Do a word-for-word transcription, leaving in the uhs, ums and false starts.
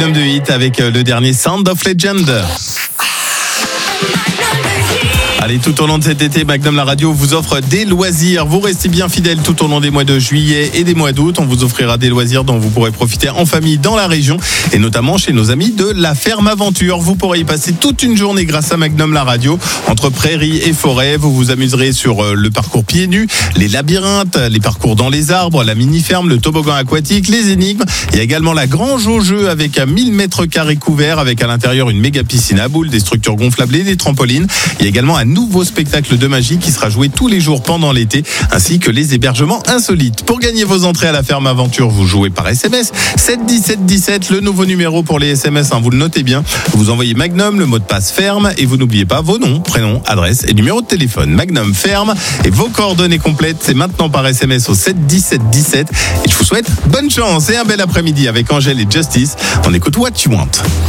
De hit avec le dernier Sound of Legend. Allez, tout au long de cet été, Magnum la radio vous offre des loisirs. Vous restez bien fidèles tout au long des mois de juillet et des mois d'août. On vous offrira des loisirs dont vous pourrez profiter en famille dans la région et notamment chez nos amis de la Ferme Aventure. Vous pourrez y passer toute une journée grâce à Magnum la radio. Entre prairies et forêts, vous vous amuserez sur le parcours pieds nus, les labyrinthes, les parcours dans les arbres, la mini-ferme, le toboggan aquatique, les énigmes. Il y a également la grange au jeu avec mille mètres carrés couverts avec à l'intérieur une méga piscine à boules, des structures gonflables et des trampolines. Il y a également un nouveau spectacle de magie qui sera joué tous les jours pendant l'été, ainsi que les hébergements insolites. Pour gagner vos entrées à la Ferme Aventure, vous jouez par S M S sept dix-sept dix-sept, le nouveau numéro pour les S M S, hein, vous le notez bien. Vous envoyez Magnum, le mot de passe ferme, et vous n'oubliez pas vos noms, prénoms, adresse et numéro de téléphone. Magnum ferme et vos coordonnées complètes, c'est maintenant par S M S au sept dix-sept dix-sept. Et je vous souhaite bonne chance et un bel après-midi avec Angèle et Justice. On écoute What You Want.